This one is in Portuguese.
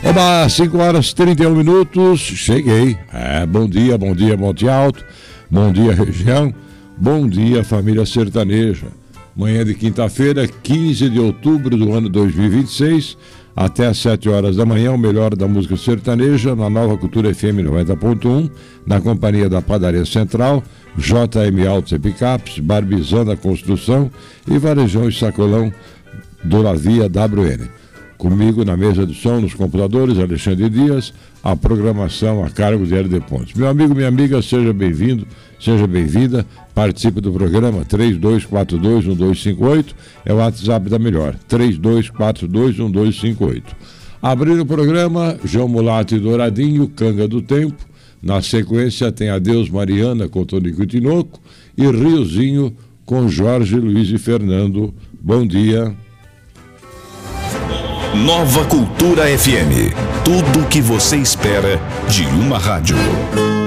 Oba, 5h31. Cheguei. Bom dia, Monte Alto. Bom dia, região. Bom dia, família sertaneja. Manhã de quinta-feira, 15 de outubro do ano 2026. Até às 7 horas da manhã, o melhor da música sertaneja na Nova Cultura FM 90.1, na companhia da Padaria Central, JM Autos e Picapes, Barbizana Construção e Varejão e Sacolão do Lavia WN. Comigo na mesa do som, nos computadores, Alexandre Dias, a programação a cargo de RD Pontes. Meu amigo, minha amiga, seja bem-vindo, seja bem-vinda, participe do programa 32421258, é o WhatsApp da Melhor, 32421258. Abrindo o programa, João Mulato e Douradinho, Canga do Tempo, na sequência tem Adeus Mariana com Tonico e Tinoco e Riozinho com Jorge Luiz e Fernando. Bom dia. Nova Cultura FM. Tudo o que você espera de uma rádio.